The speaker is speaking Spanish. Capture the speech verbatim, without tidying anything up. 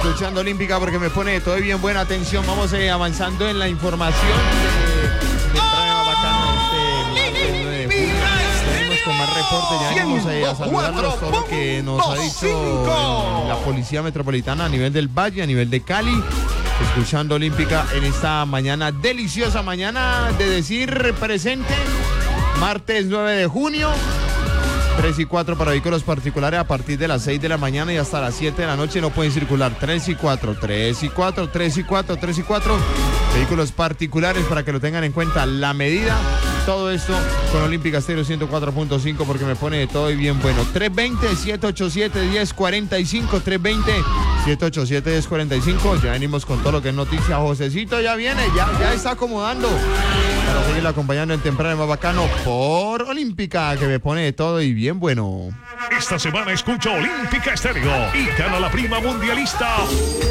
escuchando Olímpica porque me pone todo bien buena atención. Vamos eh, avanzando en la información de, de Prime Bacano este martes nueve de junio. Seguimos con más reportes. Ya venimos eh, a saludarnos todo lo que nos ha dicho la Policía Metropolitana a nivel del Valle, a nivel de Cali. Escuchando Olímpica en esta mañana, deliciosa mañana de decir presente, martes nueve de junio. tres y cuatro para vehículos particulares a partir de las seis de la mañana y hasta las siete de la noche no pueden circular. tres y cuatro, tres y cuatro, tres y cuatro, tres y cuatro. Vehículos particulares para que lo tengan en cuenta. La medida, todo esto con Olímpica Estéreo ciento cuatro punto cinco porque me pone de todo y bien bueno. tres veinte, siete ochenta y siete, diez cuarenta y cinco. tres veinte, siete ochenta y siete, diez cuarenta y cinco. Ya venimos con todo lo que es noticia. Josecito ya viene, ya, ya está acomodando. Para seguirlo acompañando en temprano más bacano por Olímpica, que me pone de todo y bien bueno. Esta semana escucha Olímpica Estéreo y gana la prima mundialista.